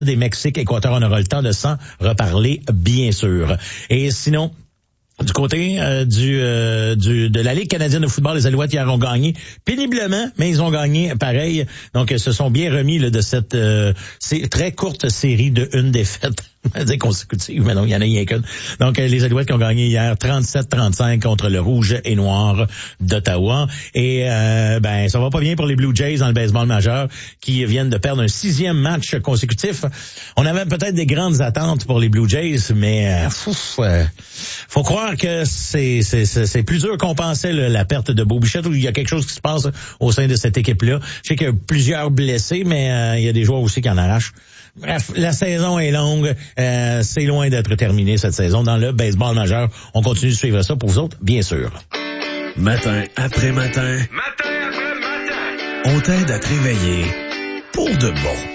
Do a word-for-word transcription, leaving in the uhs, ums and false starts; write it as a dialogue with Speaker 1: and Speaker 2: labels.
Speaker 1: des Mexique, Équateur, on aura le temps de s'en reparler, bien sûr. Et sinon, du côté euh, du, euh, du de la Ligue canadienne de football, les Alouettes hier ont gagné péniblement, mais ils ont gagné pareil. Donc, ils se sont bien remis là, de cette euh, très courte série de une défaite. On va dire consécutive, mais non, il y en a rien qu'une. Donc, euh, les Alouettes qui ont gagné hier trente-sept trente-cinq contre le Rouge et Noir d'Ottawa. Et euh, ben, ça va pas bien pour les Blue Jays dans le baseball majeur qui viennent de perdre un sixième match consécutif. On avait peut-être des grandes attentes pour les Blue Jays, mais euh, fouf, euh, faut croire que c'est, c'est, c'est, c'est plus dur qu'on pensait là, la perte de Beau Bichette, où il y a quelque chose qui se passe au sein de cette équipe-là. Je sais qu'il y a plusieurs blessés, mais euh, il y a des joueurs aussi qui en arrachent. Bref, la saison est longue. Euh, c'est loin d'être terminé cette saison dans le baseball majeur. On continue de suivre ça pour vous autres, bien sûr.
Speaker 2: Matin après matin.
Speaker 3: Matin après matin.
Speaker 2: On t'aide à te réveiller pour de bon.